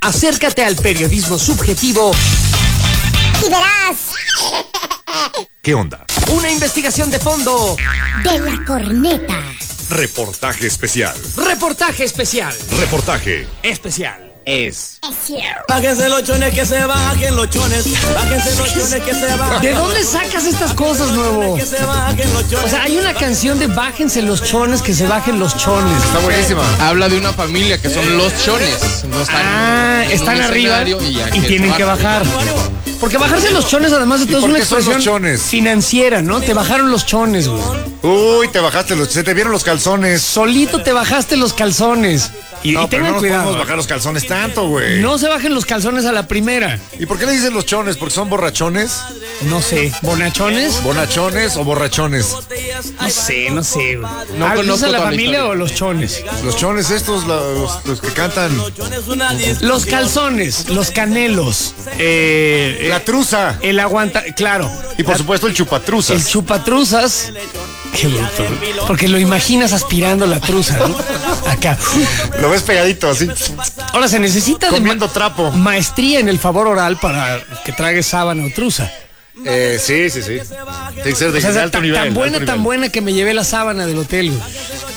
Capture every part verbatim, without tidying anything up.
Acércate al periodismo subjetivo y verás. ¿Qué onda? Una investigación de fondo De la corneta. Reportaje especial. Reportaje especial. Reportaje Especial. es. Es cierto. Bájense los chones que se bajen los chones. Bájense los chones que se bajen. ¿De dónde sacas estas cosas, nuevo? Que se bajen los chones. O sea, hay una canción de bájense los chones, que se bajen los chones. Está buenísima. Habla de una familia que son los chones. No están Ah, en un están arriba escenario y, ya y tienen que bajar. Porque bajarse los chones, además de todo, es por una qué son los expresión chones? financiera, ¿no? Te bajaron los chones, güey. Uy, te bajaste los, se te vieron los calzones. Solito te bajaste los calzones. Y, No, y pero tengan no nos cuidado. podemos bajar los calzones tanto, güey. No se bajen los calzones a la primera. ¿Y por qué le dicen los chones? ¿Porque son borrachones? No sé, ¿bonachones? ¿Bonachones o borrachones? No sé, no sé, güey. No ¿Ah, conozco ¿es a la toda la familia historia. o los chones? Los chones estos, la- los, los que cantan. Los calzones, los canelos, eh, eh, La truza. el aguanta, claro. Y por La- supuesto el chupatruzas. El chupatruzas. Qué bruto, ¿no? Porque lo imaginas aspirando la truza, ¿no? Acá. Lo ves pegadito así. Ahora se necesita de Comiendo ma- trapo. maestría en el favor oral para que trague sábana o truza. Eh, sí, sí, sí. Tiene que ser de O sea, de tan, alto tan nivel. buena, alto tan nivel. buena que me llevé la sábana del hotel, güey.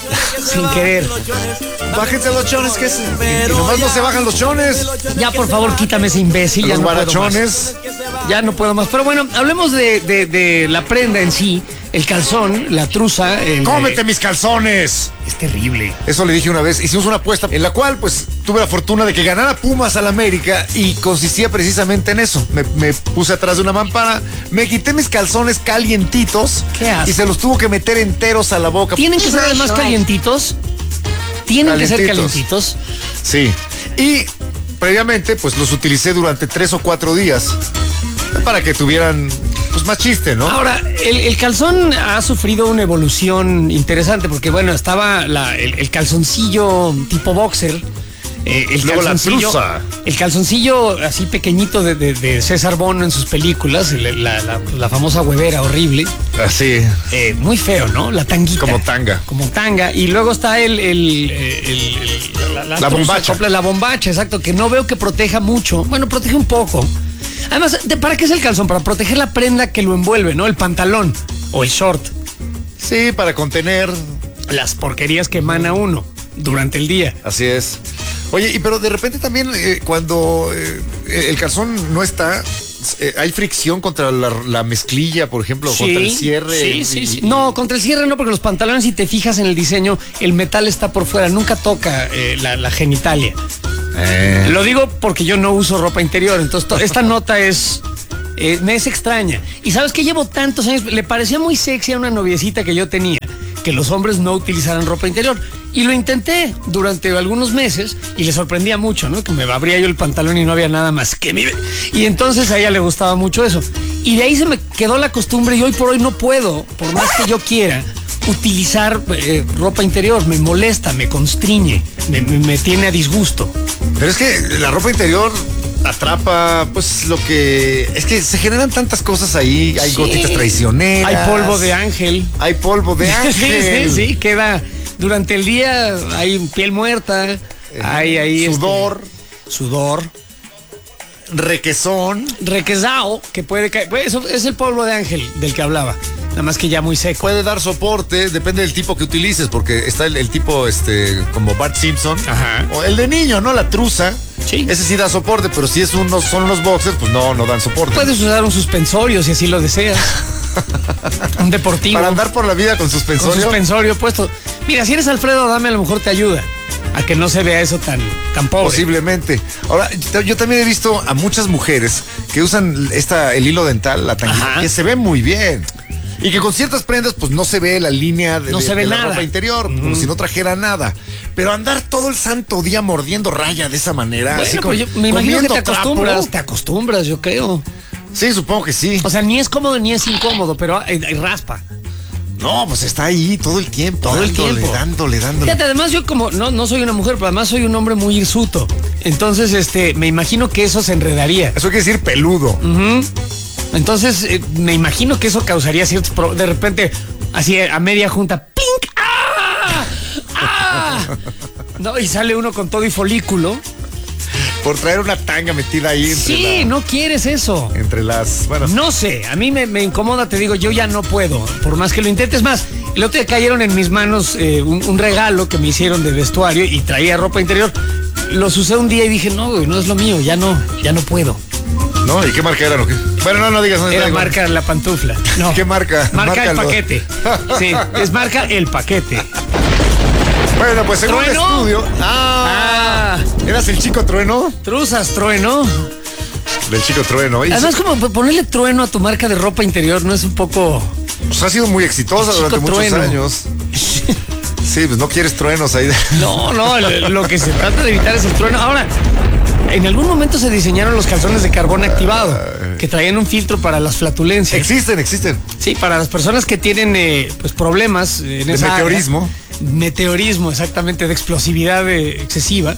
Sin querer. Bájense los chones, que es. Y nomás no se bajan los chones. Ya, por favor, quítame ese imbécil. Ya Los no puedo más. barachones. Ya no puedo más. Pero bueno, hablemos de, de, de la prenda en sí. El calzón, la truza. El, ¡Cómete eh, mis calzones! es terrible. Eso le dije una vez. Hicimos una apuesta en la cual, pues, tuve la fortuna de que ganara Pumas al América y consistía precisamente en eso. Me, me puse atrás de una mampara, me quité mis calzones calientitos Qué asco. y se los tuvo que meter enteros a la boca. ¿Tienen que ser además calientitos? ¿Tienen que ser Calientitos. calientitos? Sí. Y previamente, pues, los utilicé durante tres o cuatro días para que tuvieran, pues, más chiste, ¿no? Ahora, el, el calzón ha sufrido una evolución interesante porque, bueno, estaba la- el, el calzoncillo tipo boxer. eh, el Luego la calzoncillo, truza. el calzoncillo así pequeñito de, de- de César Bono en sus películas, el- la, la- la famosa huevera horrible. Así, Eh, muy feo, ¿no? La tanguita. como tanga. Como tanga. Y luego está el... el, eh, el- el- la, La truza, bombacha. compla- La bombacha, exacto, que no veo que proteja mucho. Bueno, protege un poco. Además, ¿de- ¿para qué es el calzón? Para proteger la prenda que lo envuelve, ¿no? El pantalón o el short. Sí, para contener. Las porquerías que emana uno durante el día. Así es. Oye, y pero de repente también eh, cuando eh, el calzón no está, eh, hay fricción contra la, la mezclilla, por ejemplo, contra el cierre. Sí, y- sí, sí. y- No, contra el cierre no, porque los pantalones, si te fijas en el diseño, el metal está por fuera, nunca toca eh, la, la genitalia. Eh, Lo digo porque yo no uso ropa interior, entonces to- esta nota es... eh, me es extraña. Y sabes que llevo tantos años, le parecía muy sexy a una noviecita que yo tenía, que los hombres no utilizaran ropa interior. Y lo intenté durante algunos meses y le sorprendía mucho, ¿no? Que me abría yo el pantalón y no había nada más que mi... Y entonces a ella le gustaba mucho eso. Y de ahí se me quedó la costumbre y hoy por hoy no puedo, por más que yo quiera, utilizar eh, ropa interior. Me molesta, me constriñe, me, me- me tiene a disgusto. pero es que la ropa interior atrapa, pues lo que. Es que se generan tantas cosas ahí. Hay Sí. gotitas traicioneras. Hay polvo de ángel. Hay polvo de ángel. Sí, sí, sí, queda durante el día, hay piel muerta, hay ahí este, Sudor, sudor, requesón. requesao, que puede caer, pues eso es el polvo de ángel del que hablaba, nada más que ya muy seco. Puede dar soporte, depende del tipo que utilices, porque está el, el tipo este como Bart Simpson. Ajá. O el de niño, ¿no? La truza. Sí. Ese sí da soporte, pero si es unos, son unos boxers, pues no, no dan soporte. Puedes usar un suspensorio si así lo deseas. Un deportivo. Para andar por la vida con con suspensorio. suspensorio puesto. Mira, si eres Alfredo Adame, a lo mejor te ayuda a que no se vea eso tan, tan pobre. Posiblemente. Ahora, yo yo también he visto a muchas mujeres que usan esta, el hilo dental, la tanguita, Ajá. que se ve muy bien. Y que con ciertas prendas, pues no se ve la línea de, No de- se ve de la nada. ropa interior, como si no trajera nada. Pero andar todo el santo día mordiendo raya de esa manera, Bueno, así pero como yo me imagino que te comiendo trapo. acostumbras, te acostumbras, yo creo. Sí, supongo que sí. O sea, ni es cómodo ni es incómodo, pero hay, hay raspa. No, pues está ahí todo el tiempo. Todo el dándole, tiempo. Dándole, dándole. Fíjate, además yo como no, no soy una mujer, pero además soy un hombre muy hirsuto. Entonces, este, me imagino que eso se enredaría. Eso quiere decir peludo. Ujú. Entonces, eh, me imagino que eso causaría ciertos pro- de repente, así a media junta, ¡pink! ¡Ah! ¡Ah! No, y sale uno con todo y folículo. por traer una tanga metida ahí entre Sí, la- no quieres eso. entre las, bueno, No sé, a mí me, me incomoda, te digo, yo ya no puedo, por más que lo intentes más. El otro día cayeron en mis manos eh, un, un regalo que me hicieron de vestuario y traía ropa interior. Los usé un día y dije, no, güey, no es lo mío, ya no, ya no puedo. ¿no? ¿Y qué marca eran o qué? Bueno, no, no digas. No, Era no, marca la pantufla. No. ¿Qué marca? Marca el Márcalo. paquete. Sí, es marca el paquete. Bueno, pues según el ¿Trueno? estudio. Ah, Ah, ¿eras el chico trueno? truzas, trueno. Del chico trueno. Y Además, como ponerle trueno a tu marca de ropa interior no es un poco... pues, ha sido muy exitosa Chico durante muchos trueno. años. Sí, pues no quieres truenos ahí. No, no, lo lo que se trata de evitar es el trueno. Ahora, en algún momento se diseñaron los calzones de carbón activado, que traían un filtro para las flatulencias. Existen, existen. Sí, para las personas que tienen eh, pues problemas en De esa área. meteorismo. Meteorismo, exactamente, de explosividad eh, excesiva.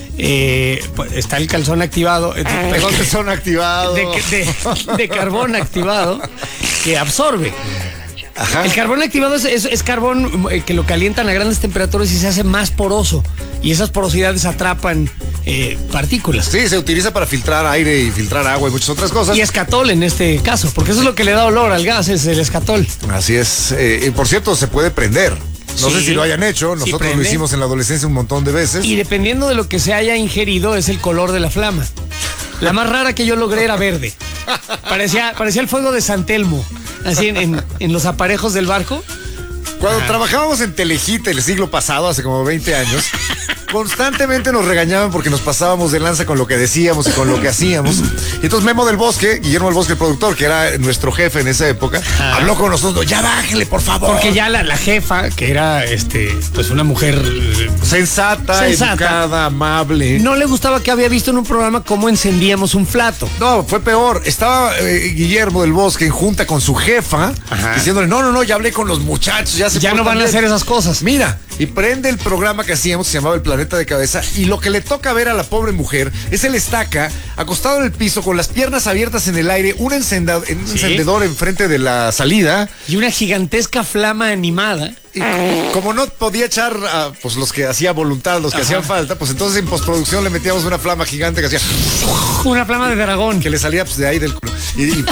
Eh, pues, está el calzón activado. eh, perdón, Que son activados. de, de- de carbón activado que absorbe. Ajá. El carbón activado es, es- es carbón eh, que lo calientan a grandes temperaturas y se hace más poroso. Y esas porosidades atrapan eh, partículas. Sí, se utiliza para filtrar aire y filtrar agua y muchas otras cosas. Y escatol en este caso, porque eso es lo que le da olor al gas, es el escatol. Así es. Eh, y por cierto, se puede prender. No Sí. sé si lo hayan hecho. Sí, Nosotros lo prende. hicimos en la adolescencia un montón de veces. Y dependiendo de lo que se haya ingerido, es el color de la flama. La más rara que yo logré era verde. Parecía, parecía el fuego de San Telmo, así en, en- en los aparejos del barco. Cuando trabajábamos en Telehit el siglo pasado, hace como veinte años, constantemente nos regañaban porque nos pasábamos de lanza con lo que decíamos y con lo que hacíamos. Y entonces Memo del Bosque, Guillermo del Bosque, el productor, que era nuestro jefe en esa época, habló con nosotros, ya bájenle, por favor. Porque ya la, la jefa, que era este, pues una mujer, eh, Sensata, Sensata. educada, amable. no le gustaba que había visto en un programa cómo encendíamos un flato. No, fue peor. Estaba eh, Guillermo del Bosque en junta con su jefa, Ajá. diciéndole, no, no, no, ya hablé con los muchachos, ya se Ya no portan van a bien". hacer esas cosas. Mira, y prende el programa que hacíamos, se llamaba El Planeta de Cabeza, y lo que le toca ver a la pobre mujer es el estaca, acostado en el piso, con las piernas abiertas en el aire, un, encenda- un Sí. encendedor enfrente de la salida, Y una gigantesca flama animada. y como no podía echar a pues, los que hacía voluntad, los que hacían falta, pues entonces en postproducción le metíamos una flama gigante que hacía, Una flama de dragón. que le salía pues, de ahí del culo. Y, y-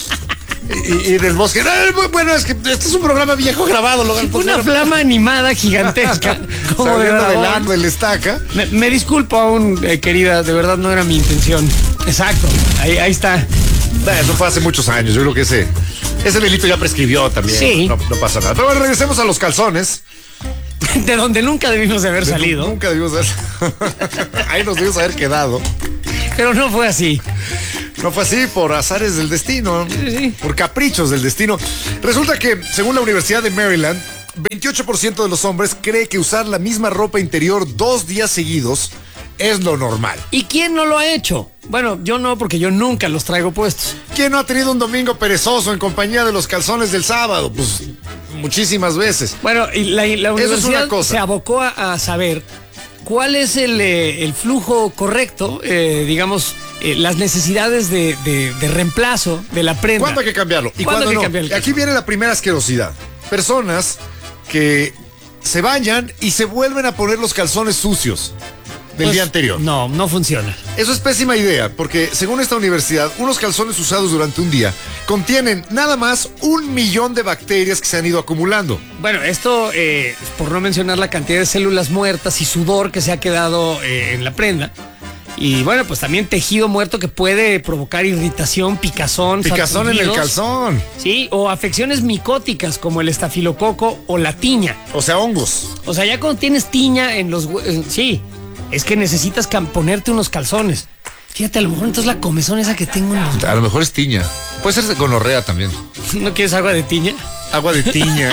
y- y del Bosque, "No, bueno, es que este es un programa viejo grabado, lo Una flama animada gigantesca. Como de saliendo del dragón. ano, del estaca. Me, me disculpo aún, eh, querida, de verdad no era mi intención. Exacto, ahí, ahí está. Nah, Eso fue hace muchos años, yo creo que ese, ese delito ya prescribió también. Sí. No, no pasa nada. Pero bueno, regresemos a los calzones. De donde nunca debimos de haber De- salido. Nunca debimos haber. Ahí nos debimos haber quedado. Pero no fue así. No fue así por azares del destino, Sí, sí. por caprichos del destino. Resulta que, según la Universidad de Maryland, veintiocho por ciento de los hombres cree que usar la misma ropa interior dos días seguidos es lo normal. ¿Y quién no lo ha hecho? Bueno, yo no, porque yo nunca los traigo puestos. ¿Quién no ha tenido un domingo perezoso en compañía de los calzones del sábado? Pues muchísimas veces. Bueno, y la, la Eso es universidad una cosa. se abocó a, a saber cuál es el, eh, el flujo correcto, eh, digamos, eh, las necesidades de, de- de reemplazo de la prenda. ¿Cuándo hay que cambiarlo? ¿Y ¿Cuándo cuándo hay que no? cambiar el Y Aquí calzón? viene la primera asquerosidad. Personas que se bañan y se vuelven a poner los calzones sucios del Pues, día anterior. No, no funciona. Eso es pésima idea, porque según esta universidad, unos calzones usados durante un día contienen nada más un millón de bacterias que se han ido acumulando. Bueno, esto, eh, por no mencionar la cantidad de células muertas y sudor que se ha quedado eh, en la prenda. Y bueno, pues también tejido muerto que puede provocar irritación, picazón, Picazón en el sarpullidos. calzón. Sí, o afecciones micóticas como el estafilococo o la tiña. O sea, hongos. O sea, ya cuando tienes tiña en los hue- eh, sí, es que necesitas cam- ponerte unos calzones. Fíjate, a lo mejor entonces la comezón esa que tengo en los... A lo mejor es tiña. Puede ser de gonorrea también. ¿No quieres agua de tiña? Agua de tiña.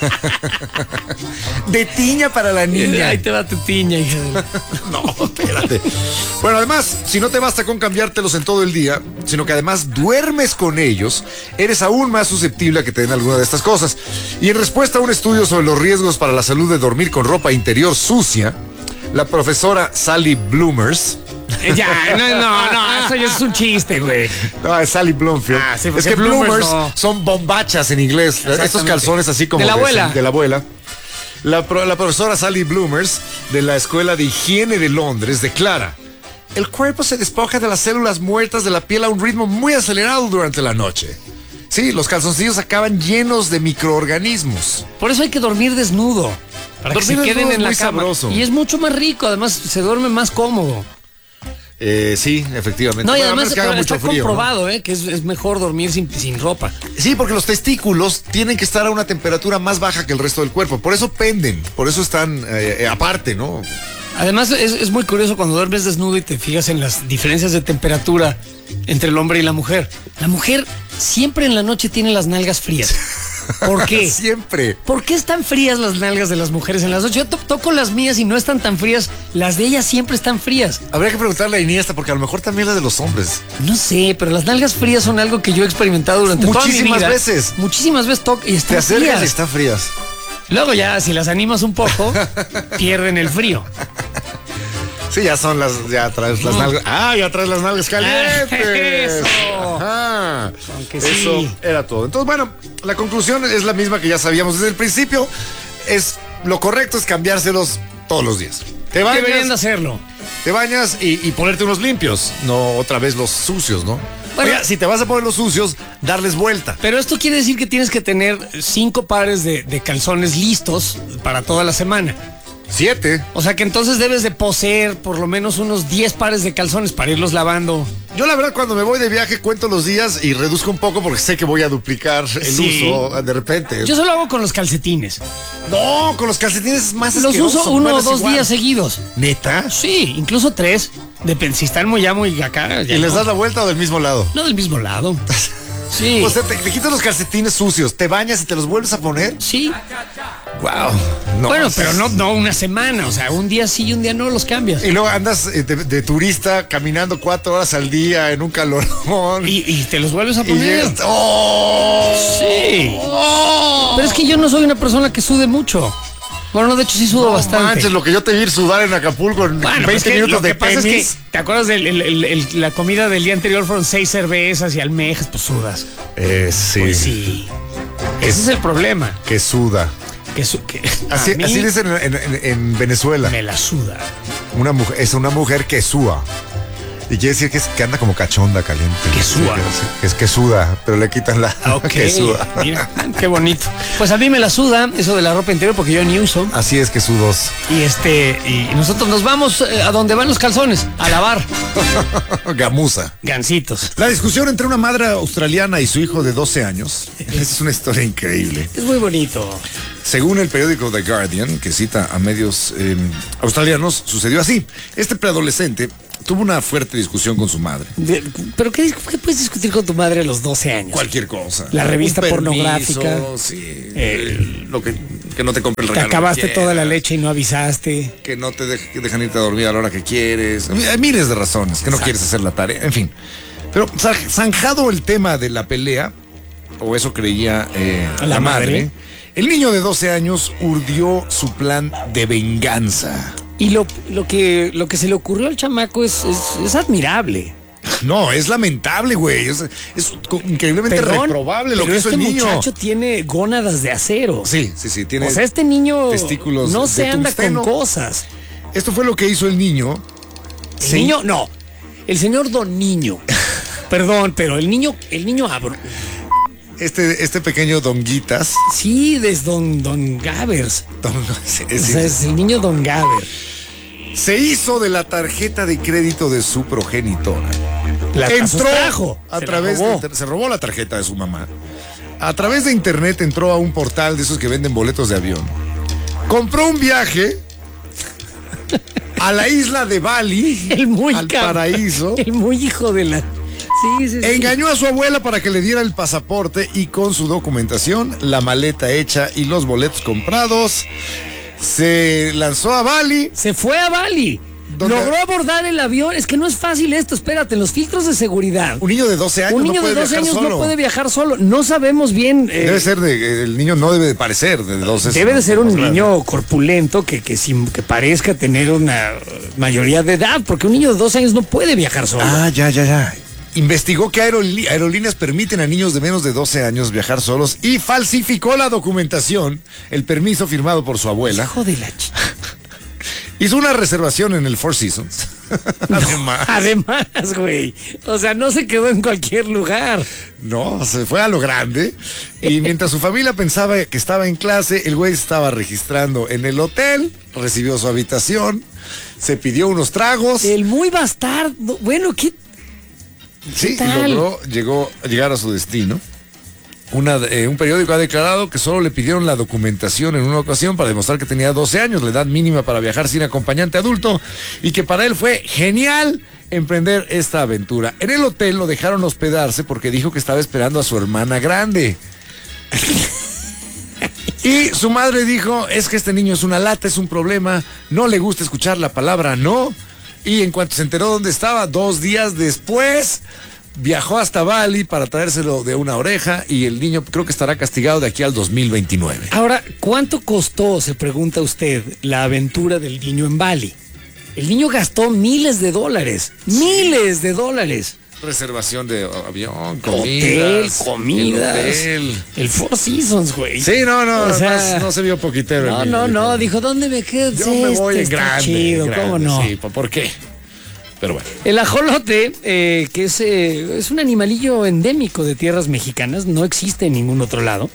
De tiña para la niña. Ahí te va tu tiña, hija de... la- No, espérate. Bueno, además, si no te basta con cambiártelos en todo el día, sino que además duermes con ellos, eres aún más susceptible a que te den alguna de estas cosas. Y en respuesta a un estudio sobre los riesgos para la salud de dormir con ropa interior sucia, la profesora Sally Bloomers, Eh, Ya, no, no, no, eso ya es un chiste, güey. no, es Sally Bloomfield, Ah, sí, es porque que Bloomers Bloomers no. son bombachas en inglés, estos Exactamente. calzones así como De la abuela. de la abuela. La, pro- la profesora Sally Bloomers de la Escuela de Higiene de Londres declara: el cuerpo se despoja de las células muertas de la piel a un ritmo muy acelerado durante la noche. Sí, los calzoncillos acaban llenos de microorganismos. Por eso hay que dormir desnudo. Para Dormir que se desnudo queden es en la muy cama. sabroso. Y es mucho más rico, además se duerme más cómodo. Eh, sí, efectivamente. No, y Bueno, a además menos que haga está mucho frío, ¿no? comprobado, ¿eh? que es, es mejor dormir sin, sin ropa. Sí, porque los testículos tienen que estar a una temperatura más baja que el resto del cuerpo. Por eso penden, por eso están eh, eh, aparte, ¿no? Además es, es muy curioso cuando duermes desnudo y te fijas en las diferencias de temperatura entre el hombre y la mujer. La mujer siempre en la noche tiene las nalgas frías. ¿Por qué? Siempre. ¿Por qué están frías las nalgas de las mujeres en las noches? Yo to toco las mías y no están tan frías. Las de ellas siempre están frías. Habría que preguntarle a Iniesta, porque a lo mejor también las de los hombres. No sé, pero las nalgas frías son algo que yo he experimentado durante toda mi Muchísimas vida. veces. Muchísimas veces toco y Te están acercas frías. y están frías. Luego ya, si las animas un poco, pierden el frío. Sí, ya son las, ya traes las No. nalgas. Ah, ya traes las nalgas calientes. Eso. Ajá. Aunque Eso sí. era todo. Entonces, bueno, la conclusión es la misma que ya sabíamos desde el principio. Es lo correcto es cambiárselos todos los días. Te Deberían de bañas, hacerlo. te bañas y, y ponerte unos limpios, no otra vez los sucios, ¿no? Bueno. Oiga, si te vas a poner los sucios, darles vuelta. Pero esto quiere decir que tienes que tener cinco pares de, de calzones listos para toda la semana. Siete. O sea que entonces debes de poseer por lo menos unos diez pares de calzones para irlos lavando. Yo la verdad cuando me voy de viaje cuento los días y reduzco un poco porque sé que voy a duplicar el Sí. uso de repente. Yo solo hago con los calcetines. No, con los calcetines es más Los asqueroso. uso uno o Bueno, es dos igual. días seguidos. ¿Neta? Sí, incluso tres. Depende, si están muy ya muy acá. ya ¿Y les no. das la vuelta o del mismo lado? No del mismo lado. Sí. O sea, te, te quitas los calcetines sucios, te bañas y te los vuelves a poner. Sí. Wow. No, Bueno, es- pero no, no una semana. O sea, un día sí y un día no los cambias. Y luego andas eh, de, de turista caminando cuatro horas al día en un calorón. Y, y te los vuelves a Y poner. llegas- ¡Oh! Sí. ¡Oh! Pero es que yo no soy una persona que sude mucho. Bueno, no, de hecho sí sudo No bastante. manches, lo que yo te vi sudar en Acapulco en Bueno, veinte es que minutos lo de que pasa tenis. es que, ¿te acuerdas de la comida del día anterior? Fueron seis cervezas y almejas, pues sudas. Eh, sí. Pues sí. Ese es el problema. Que suda. Que, su- que Así, a mí así dicen en, en- en Venezuela. me la suda. Una mujer, es una mujer que súa. Y quiere decir que, es, que anda como cachonda caliente. Que súa. Sí, que es que suda, pero le quitan la Ok, que suda. mira, qué bonito. Pues a mí me la suda eso de la ropa interior porque yo ni uso. Así es que sudos. Y este, y nosotros nos vamos eh, a donde van los calzones, a lavar. Gamuza. Gancitos. La discusión entre una madre australiana y su hijo de doce años es una historia increíble. Es muy bonito. Según el periódico The Guardian, que cita a medios eh, australianos, sucedió así. Este preadolescente tuvo una fuerte discusión con su madre. De- ¿Pero qué, qué puedes discutir con tu madre a los doce años? Cualquier cosa. La revista Un permiso, pornográfica. Sí. Eh, lo que, que no te compre el Te regalo. acabaste que toda la quieras, leche y no avisaste. Que no te dej- que dejan irte a dormir a la hora que quieres. Hay miles de razones. Que no quieres hacer la tarea. En fin. Pero zaj- zanjado el tema de la pelea, o eso creía eh, La la, madre, madre. el niño de doce años urdió su plan de venganza. Y lo, lo, que, lo que se le ocurrió al chamaco es, es, es admirable. No, es lamentable, güey. Es, es co- increíblemente Perdón, reprobable lo pero que hizo este el niño. muchacho tiene gónadas de acero. Sí, sí, sí. Tiene O sea, este niño testículos no de se anda tungsteno. con cosas. Esto fue lo que hizo el niño. El Sí. niño, no. El señor Don Niño. Perdón, pero el niño, el niño abro. Este, este pequeño Donguitas. Sí, es Don, Don Gavers. Don- sí, O sí, sea, es el niño Don Gaber. se hizo de la tarjeta de crédito de su progenitora. La Entró sustrajo, a se la través robó. de inter- se robó la tarjeta de su mamá. A través de internet entró a un portal de esos que venden boletos de avión. Compró un viaje a la isla de Bali, El muy al cab- paraíso. El muy hijo de la. Sí, sí, sí. Engañó a su abuela para que le diera el pasaporte y con su documentación, la maleta hecha y los boletos comprados, se lanzó a Bali. Se fue a Bali. ¿Dónde? Logró abordar el avión. Es que no es fácil esto. Espérate, los filtros de seguridad. Un niño de doce años Un niño no puede de doce viajar años solo. no puede viajar solo. No sabemos bien. eh, Debe ser de, el niño no debe de parecer de doce. Debe de ser un más grande. niño corpulento que, que, sin- que parezca tener una mayoría de edad, porque un niño de doce años no puede viajar solo. Ah, ya, ya, ya. Investigó que aerolí- aerolíneas permiten a niños de menos de doce años viajar solos y falsificó la documentación, el permiso firmado por su abuela. Hijo de la ch... Hizo una reservación en el Four Seasons Además. Además, güey. O sea, no se quedó en cualquier lugar. No, se fue a lo grande. Y mientras su familia pensaba que estaba en clase, el güey estaba registrando en el hotel, recibió su habitación, se pidió unos tragos. El muy bastardo. Bueno, ¿qué? Sí, tal? y logró llegó, llegar a su destino. Una, eh, un periódico ha declarado que solo le pidieron la documentación en una ocasión para demostrar que tenía doce años, la edad mínima para viajar sin acompañante adulto, y que para él fue genial emprender esta aventura. En el hotel lo dejaron hospedarse porque dijo que estaba esperando a su hermana grande. Y su madre dijo, es que este niño es una lata, es un problema, no le gusta escuchar la palabra no. Y en cuanto se enteró dónde estaba, dos días después, viajó hasta Bali para traérselo de una oreja y el niño creo que estará castigado de aquí al dos mil veintinueve. Ahora, ¿cuánto costó, se pregunta usted, la aventura del niño en Bali? El niño gastó miles de dólares, miles de dólares. Reservación de avión, Hotel, comidas, comidas. el hotel. El Four Seasons, güey. Sí, no, no, O sea, además no se vio poquitero. No, el no, niño, no, dijo, ¿dónde me quedo? Yo me voy en Está grande. chido, grande, ¿cómo no? Sí, ¿por qué? Pero bueno. El ajolote, eh, que es, eh, es un animalillo endémico de tierras mexicanas, no existe en ningún otro lado.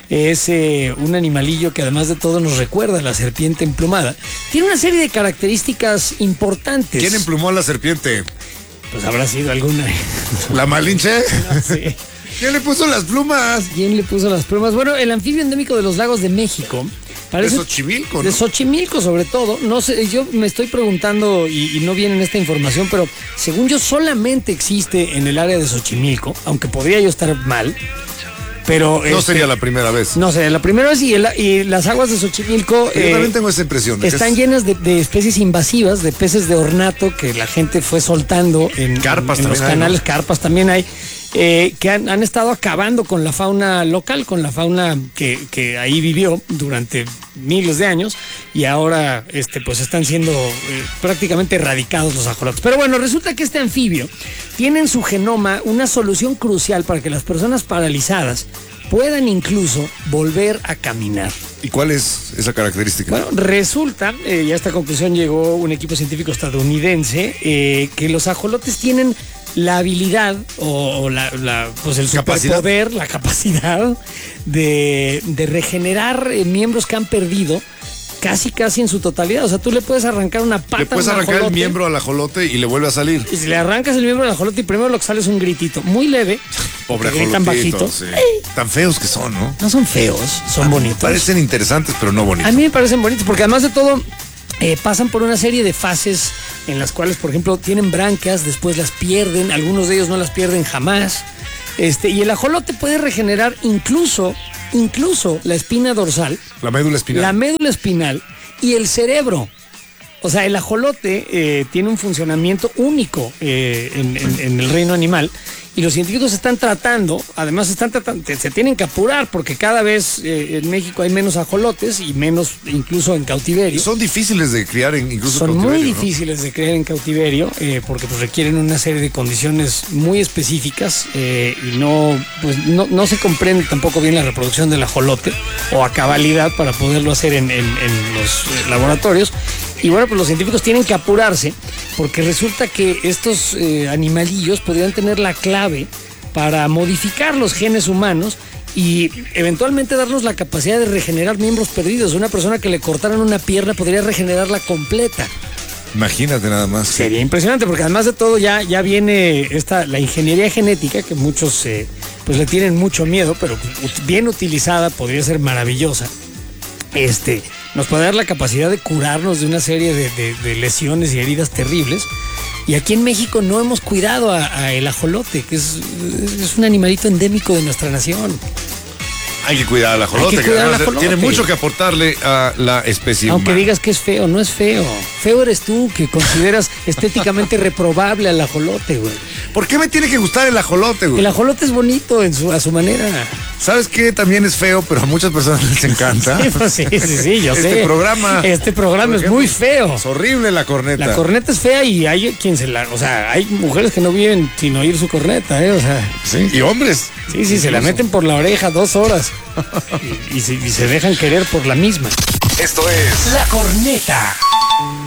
Es eh, un animalillo que además de todo nos recuerda a la serpiente emplumada. Tiene una serie de características importantes. ¿Quién emplumó a la serpiente? Pues habrá sido alguna. ¿La Malinche? No sé. ¿Quién le puso las plumas? ¿Quién le puso las plumas? Bueno, el anfibio endémico de los lagos de México. Parece, de Xochimilco, ¿no? De Xochimilco, sobre todo. No sé, yo me estoy preguntando, y, y no viene en esta información, pero según yo solamente existe en el área de Xochimilco, aunque podría yo estar mal. Pero, No este, sería la primera vez. No sería la primera vez, y, el, y las aguas de Xochimilco Yo eh, también tengo esa impresión. de que están es- llenas de, de especies invasivas, de peces de ornato que la gente fue soltando en, Carpas en- en los también hay, canales, ¿no? carpas también hay, eh, que han, han estado acabando con la fauna local, con la fauna que, que ahí vivió durante miles de años, y ahora este, pues están siendo eh, prácticamente erradicados los ajolotes. Pero bueno, resulta que este anfibio tiene en su genoma una solución crucial para que las personas paralizadas puedan incluso volver a caminar. ¿Y cuál es esa característica? Bueno, resulta, eh, y a esta conclusión llegó un equipo científico estadounidense, eh, que los ajolotes tienen la habilidad o, o la, la, pues el Capacidad. superpoder, la capacidad de, de regenerar eh, miembros que han perdido casi casi en su totalidad. O sea, tú le puedes arrancar una pata Le puedes a un arrancar el ajolote, miembro al ajolote y le vuelve a salir. y si le arrancas el miembro al ajolote y primero lo que sale es un gritito muy leve, Pobre que gritan ajolotito. bajito. Sí. Tan feos que son, ¿no? No son feos, son bonitos. Parecen interesantes, pero no bonitos. A mí me parecen bonitos porque además de todo eh, pasan por una serie de fases en las cuales, por ejemplo, tienen branquias, después las pierden, algunos de ellos no las pierden jamás. Este, y el ajolote puede regenerar incluso, incluso la espina dorsal, La médula espinal. la médula espinal y el cerebro. O sea, el ajolote eh, tiene un funcionamiento único eh, en, en- en el reino animal, y los científicos están tratando, además están tratando, se tienen que apurar porque cada vez eh, en México hay menos ajolotes y menos incluso en cautiverio. Son difíciles de criar en, incluso Son en muy cautiverio, ¿no? difíciles de criar en cautiverio eh, porque pues, requieren una serie de condiciones muy específicas eh, y no, pues, no, no se comprende tampoco bien la reproducción del ajolote o a cabalidad para poderlo hacer en, en- en los eh, laboratorios. Y bueno, pues los científicos tienen que apurarse porque resulta que estos eh, animalillos podrían tener la clave para modificar los genes humanos y eventualmente darnos la capacidad de regenerar miembros perdidos. Una persona que le cortaran una pierna podría regenerarla completa. Imagínate nada más. Sería impresionante porque además de todo ya, ya viene esta, la ingeniería genética que muchos eh, pues le tienen mucho miedo, pero ut- bien utilizada podría ser maravillosa. Este, nos puede dar la capacidad de curarnos de una serie de, de- de lesiones y heridas terribles. Y aquí en México no hemos cuidado a, a el ajolote, que es, es un animalito endémico de nuestra nación. Hay que cuidar al ajolote, Hay que cuidar al además ajolote. tiene mucho que aportarle a la especie Aunque humana. digas que es feo, no es feo. Feo eres tú, que consideras estéticamente reprobable al ajolote, güey. ¿Por qué me tiene que gustar el ajolote, güey? El ajolote es bonito en su, a su manera. ¿Sabes qué? También es feo, pero a muchas personas les encanta. Sí, pues sí, sí, sí, yo Este sé. programa, Este programa por es ejemplo, muy feo. Es horrible la corneta. La corneta es fea y hay quien se la... O sea, hay mujeres que no viven sin oír su corneta, ¿eh? O sea, Sí, y hombres. sí, sí, se la meten por la oreja dos horas y, y se, y se dejan querer por la misma. Esto es La corneta.